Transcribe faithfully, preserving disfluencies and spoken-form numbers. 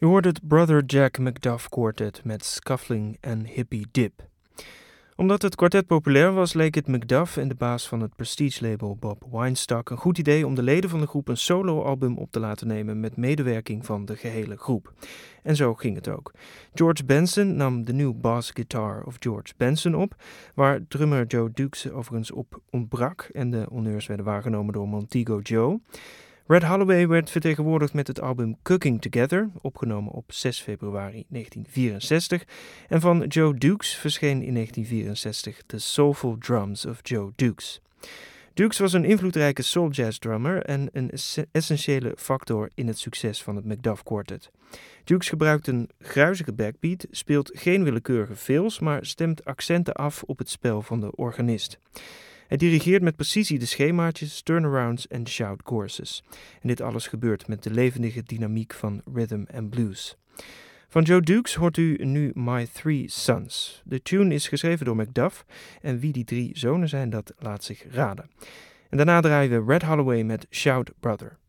Je hoort het Brother Jack Macduff Quartet met Scuffling en Hippie Dip. Omdat het kwartet populair was, leek het Macduff en de baas van het prestige-label Bob Weinstock een goed idee om de leden van de groep een solo-album op te laten nemen met medewerking van de gehele groep. En zo ging het ook. George Benson nam de New Bass Guitar of George Benson op, waar drummer Joe Dukes overigens op ontbrak en de honneurs werden waargenomen door Montego Joe. Red Holloway werd vertegenwoordigd met het album Cooking Together, opgenomen op zes februari negentien vierenzestig. En van Joe Dukes verscheen in negentien vierenzestig The Soulful Drums of Joe Dukes. Dukes was een invloedrijke soul jazz drummer en een essentiële factor in het succes van het Macduff Quartet. Dukes gebruikt een gruizige backbeat, speelt geen willekeurige fills, maar stemt accenten af op het spel van de organist. Hij dirigeert met precisie de schemaatjes, turnarounds en shout choruses. En dit alles gebeurt met de levendige dynamiek van rhythm en blues. Van Joe Dukes hoort u nu My Three Sons. De tune is geschreven door Macduff en wie die drie zonen zijn, dat laat zich raden. En daarna draaien we Red Holloway met Shout Brother.